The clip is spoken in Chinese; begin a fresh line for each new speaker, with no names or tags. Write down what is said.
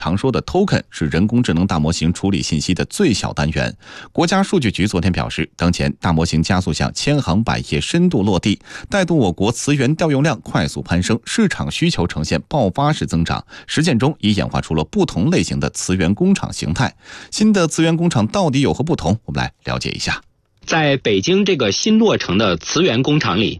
常说的 token 是人工智能大模型处理信息的最小单元。国家数据局昨天表示，当前大模型加速向千行百业深度落地，带动我国词源调用量快速攀升，市场需求呈现爆发式增长。实践中已演化出了不同类型的词源工厂形态。新的词源工厂到底有何不同？我们来了解一下。
在北京这个新落成的词源工厂里，